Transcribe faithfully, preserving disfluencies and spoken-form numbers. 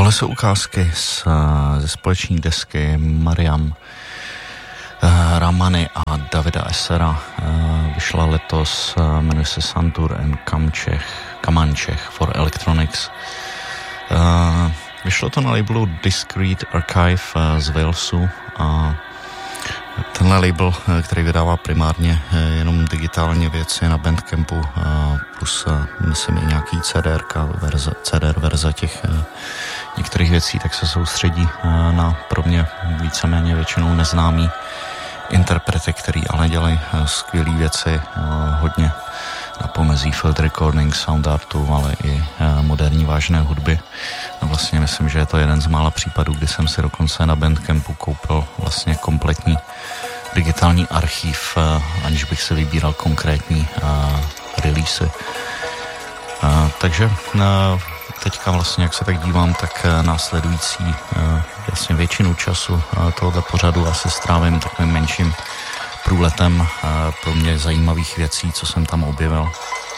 Tohle jsou ukázky z, ze společní desky Mariam Ramany a Davida Essera. Vyšla letos, jmenuje se Santur and Kamčech, Kamančech for Electronics. Vyšlo to na labelu Discreet Archive z Walesu a tenhle label, který vydává primárně jenom digitálně věci na Bandcampu, plus myslím i nějaký C D R verze, C D R verze těch některých věcí, tak se soustředí na pro mě víceméně většinou neznámý interprety, který ale dělají skvělé věci, hodně na pomezí field recording, sound artu, ale i moderní vážné hudby. A vlastně myslím, že je to jeden z mála případů, kdy jsem si dokonce na Bandcampu koupil vlastně kompletní digitální archiv, aniž bych si vybíral konkrétní releasy. Takže teďka vlastně, jak se tak dívám, tak následující vlastně většinu času tohoto pořadu asi strávím takovým menším průletem pro mě zajímavých věcí, co jsem tam objevil.